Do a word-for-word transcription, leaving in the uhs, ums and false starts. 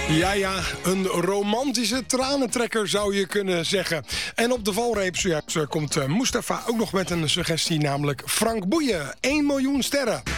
Ja, ja, een romantische tranentrekker zou je kunnen zeggen. En op de valreep zojuist komt Mustafa ook nog met een suggestie, namelijk Frank Boeien. één miljoen sterren.